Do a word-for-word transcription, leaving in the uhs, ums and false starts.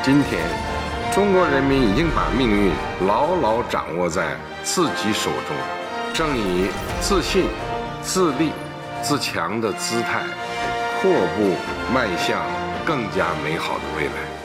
今天，中国人民已经把命运牢牢掌握在自己手中，正以自信、自立、自强的姿态，阔步迈向更加美好的未来。